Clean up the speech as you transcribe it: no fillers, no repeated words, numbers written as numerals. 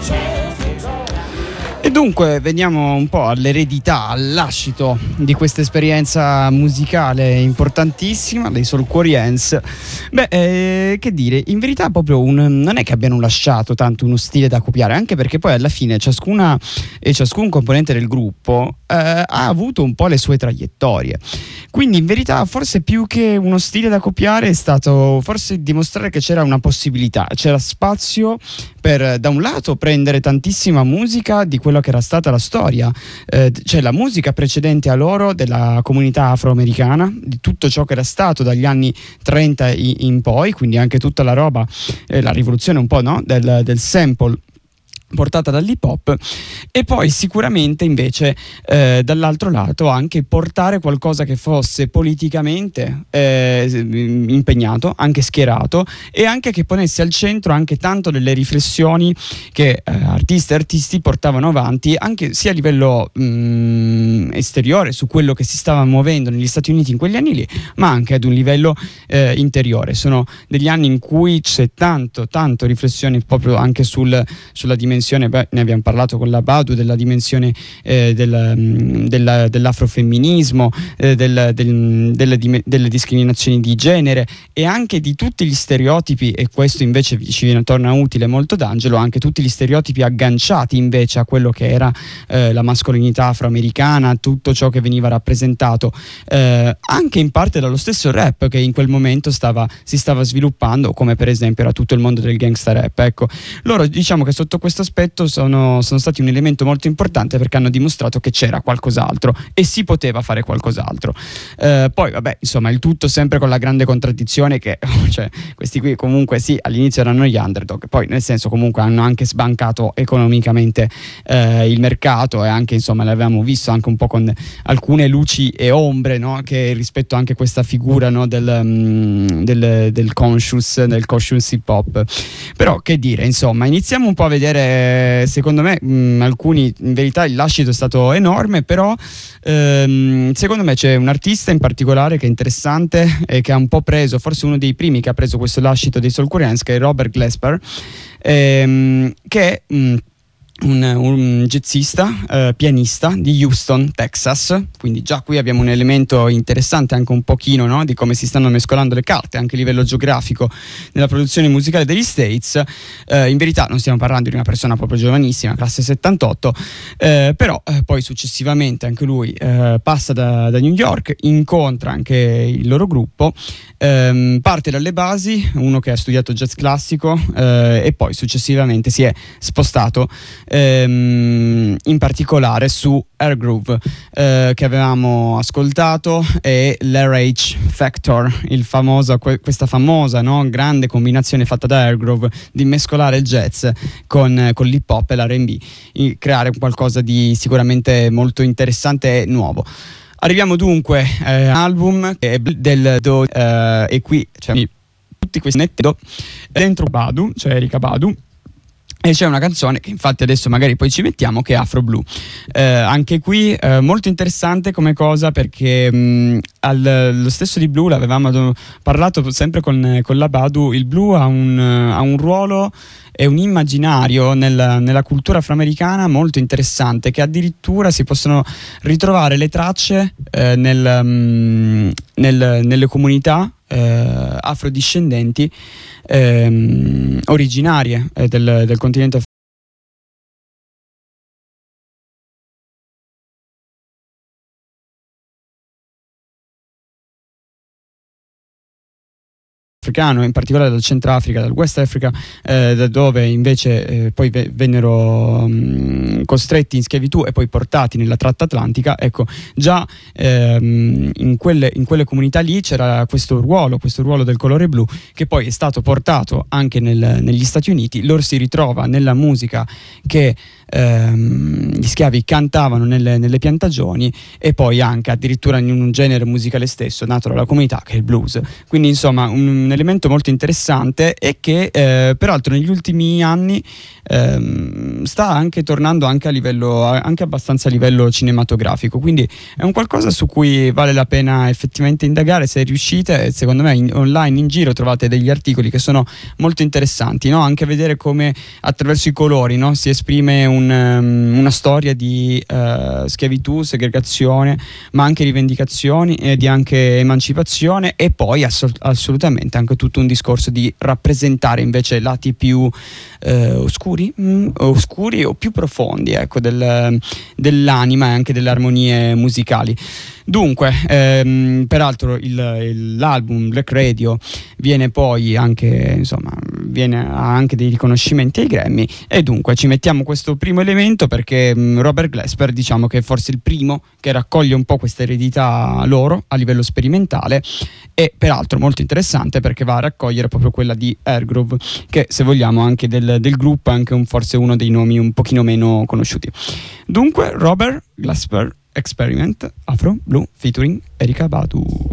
E dunque veniamo un po' all'eredità, al lascito di questa esperienza musicale importantissima dei Soulquarians. Che dire, in verità proprio non è che abbiano lasciato tanto uno stile da copiare, anche perché poi alla fine ciascun componente del gruppo ha avuto un po' le sue traiettorie. Quindi in verità forse più che uno stile da copiare è stato forse dimostrare che c'era una possibilità, c'era spazio per da un lato prendere tantissima musica di quello che era stata la storia, cioè la musica precedente a loro della comunità afroamericana, di tutto ciò che era stato dagli anni 30 in poi, quindi anche tutta la roba, la rivoluzione un po', no? del sample portata dall'hip hop, e poi sicuramente invece dall'altro lato anche portare qualcosa che fosse politicamente impegnato, anche schierato, e anche che ponesse al centro anche tanto delle riflessioni che artiste e artisti portavano avanti anche sia a livello esteriore su quello che si stava muovendo negli Stati Uniti in quegli anni lì, ma anche ad un livello interiore. Sono degli anni in cui c'è tanto riflessioni proprio anche sulla dimensione, ne abbiamo parlato con la Badu, della dimensione dell'afrofemminismo, delle discriminazioni di genere, e anche di tutti gli stereotipi, e questo invece torna utile molto D'Angelo, anche tutti gli stereotipi agganciati invece a quello che era la mascolinità afroamericana, tutto ciò che veniva rappresentato anche in parte dallo stesso rap che in quel momento si stava sviluppando, come per esempio era tutto il mondo del gangsta rap. Ecco, loro diciamo che sotto questo aspetto sono stati un elemento molto importante, perché hanno dimostrato che c'era qualcos'altro e si poteva fare qualcos'altro. Poi vabbè, insomma, il tutto sempre con la grande contraddizione che cioè, questi qui comunque sì, all'inizio erano gli underdog, poi nel senso comunque hanno anche sbancato economicamente il mercato, e anche insomma l'avevamo visto anche un po' con alcune luci e ombre, no? Che rispetto anche a questa figura, no? del conscious hip hop. Però che dire, insomma, iniziamo un po' a vedere, secondo me alcuni, in verità il lascito è stato enorme, però secondo me c'è un artista in particolare che è interessante e che ha un po' preso, forse uno dei primi che ha preso questo lascito dei Soulquarians, che è Robert Glasper, che è un jazzista, pianista di Houston, Texas. Quindi già qui abbiamo un elemento interessante anche un pochino, no? Di come si stanno mescolando le carte anche a livello geografico nella produzione musicale degli States. In verità non stiamo parlando di una persona proprio giovanissima, classe 78, però poi successivamente anche lui passa da New York, incontra anche il loro gruppo, parte dalle basi, uno che ha studiato jazz classico, e poi successivamente si è spostato in particolare su Air Groove, che avevamo ascoltato, e l'RH Factor, questa famosa, no, grande combinazione fatta da Air Groove di mescolare il jazz con l'hip hop e l'R&B, creare qualcosa di sicuramente molto interessante e nuovo. Arriviamo dunque all'album che è e qui cioè, tutti questi netto dentro Badu, cioè Erykah Badu. E c'è una canzone che infatti adesso magari poi ci mettiamo, che è Afro Blue. Anche qui molto interessante come cosa, perché lo stesso di Blue l'avevamo parlato sempre con la Badu. Il Blue ha un ruolo e un immaginario nella cultura afroamericana molto interessante, che addirittura si possono ritrovare le tracce nelle comunità afrodiscendenti originarie del continente africano, in particolare dal Centrafrica, dal West Africa, da dove invece poi vennero costretti in schiavitù e poi portati nella tratta atlantica. Ecco, già in quelle comunità lì c'era questo ruolo del colore blu, che poi è stato portato anche negli Stati Uniti. Loro si ritrova nella musica che gli schiavi cantavano nelle piantagioni, e poi anche addirittura in un genere musicale stesso nato dalla comunità, che è il blues. Quindi insomma un elemento molto interessante, e che peraltro negli ultimi anni sta anche tornando anche a livello, anche abbastanza a livello cinematografico, quindi è un qualcosa su cui vale la pena effettivamente indagare. Se riuscite, secondo me online in giro trovate degli articoli che sono molto interessanti, no? Anche vedere come attraverso i colori, no? Si esprime una storia di schiavitù, segregazione, ma anche rivendicazioni e di anche emancipazione, e poi assolutamente anche tutto un discorso di rappresentare invece lati più oscuri o più profondi, ecco, dell'anima e anche delle armonie musicali. Dunque, peraltro l'album Black Radio viene poi anche, insomma, ha anche dei riconoscimenti ai Grammy, e dunque ci mettiamo questo primo elemento perché Robert Glasper, diciamo che è forse il primo che raccoglie un po' questa eredità loro a livello sperimentale, e peraltro molto interessante perché va a raccogliere proprio quella di Airgroove, che se vogliamo anche del gruppo è anche forse uno dei nomi un pochino meno conosciuti. Dunque Robert Glasper, Experiment, Afro Blue featuring Erykah Badu.